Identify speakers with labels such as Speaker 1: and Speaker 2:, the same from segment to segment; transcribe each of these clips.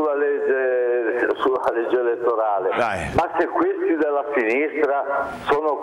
Speaker 1: sulla legge elettorale.
Speaker 2: Dai.
Speaker 1: Ma se questi della sinistra sono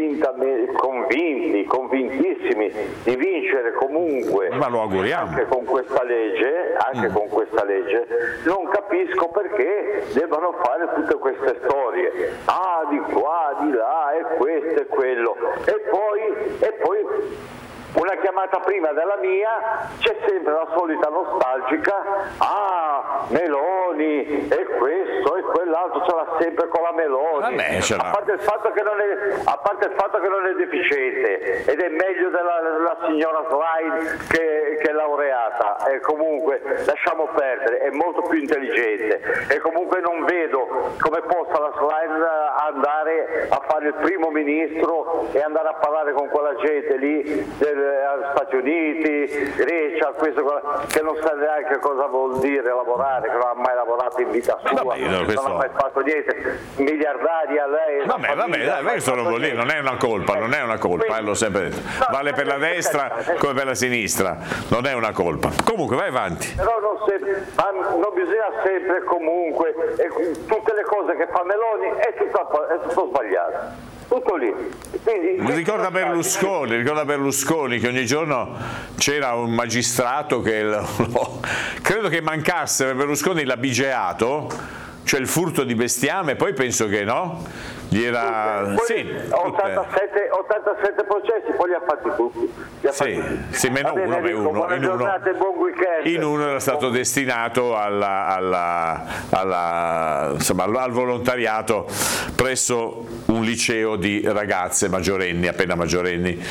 Speaker 1: convintissimi di vincere comunque,
Speaker 2: ma lo auguriamo,
Speaker 1: anche con questa legge, non capisco perché debbano fare tutte queste storie, di qua, di là, e questo e quello, e poi una chiamata prima della mia c'è sempre la solita nostalgica, Meloni e questo e quell'altro, ce l'ha sempre con la Meloni.
Speaker 2: Vabbè,
Speaker 1: a parte il fatto che non è deficiente ed è meglio della signora Slide che è laureata, e comunque lasciamo perdere, è molto più intelligente, e comunque non vedo come possa la Slide andare a fare il primo ministro e andare a parlare con quella gente lì Stati Uniti, Grecia, questo, che non sa neanche cosa vuol dire lavorare, che non ha mai lavorato in vita sua, non ha mai fatto niente, miliardaria lei.
Speaker 2: Vabbè, questo non vuol dire, non è una colpa, l'ho sempre detto. Vale per la destra come per la sinistra, non è una colpa. Comunque vai avanti.
Speaker 1: Però non bisogna sempre comunque, tutte le cose che fa Meloni è tutto sbagliato. Tutto lì. Quindi,
Speaker 2: ricorda Berlusconi che ogni giorno c'era un magistrato che credo che mancasse per Berlusconi l'abigeato, cioè il furto di bestiame, poi penso che no? Gli era
Speaker 1: 87 processi, poi li ha fatti tutti.
Speaker 2: Sì, meno uno, in uno era stato destinato al volontariato presso un liceo di ragazze maggiorenni, appena maggiorenni.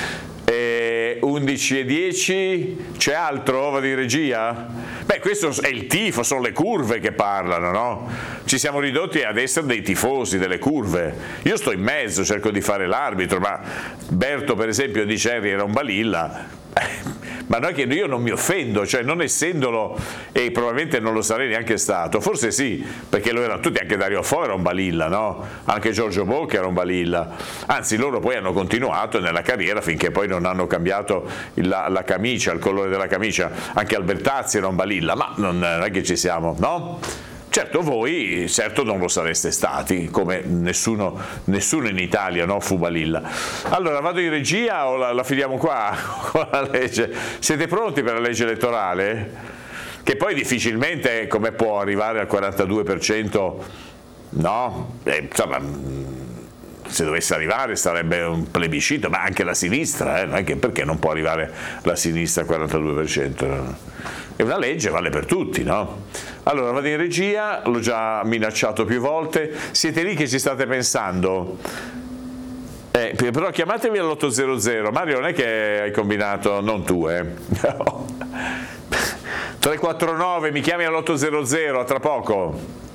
Speaker 2: 11:10, c'è altro? Va di regia? Beh, questo è il tifo, sono le curve che parlano, no? Ci siamo ridotti ad essere dei tifosi delle curve. Io sto in mezzo, cerco di fare l'arbitro, ma Berto per esempio dice Henry era un balilla. Ma non è che io non mi offendo, cioè non essendolo, e probabilmente non lo sarei neanche stato, forse sì, perché lo erano tutti, anche Dario Fo era un balilla, no? Anche Giorgio Bocca era un balilla, anzi loro poi hanno continuato nella carriera finché poi non hanno cambiato la camicia, il colore della camicia, anche Albertazzi era un balilla, ma non è che ci siamo, no? Certo, voi non lo sareste stati, come nessuno in Italia, no, fu balilla. Allora, vado in regia o la finiamo qua con la legge? Siete pronti per la legge elettorale? Che poi difficilmente, come può arrivare al 42%, no? Insomma, se dovesse arrivare sarebbe un plebiscito, ma anche la sinistra, anche perché non può arrivare la sinistra al 42%. È una legge, vale per tutti, no? Allora vado in regia, l'ho già minacciato più volte, siete lì che ci state pensando? Però chiamatevi all'800, Mario non è che hai combinato, non tu, no. 349, mi chiami all'800, a tra poco.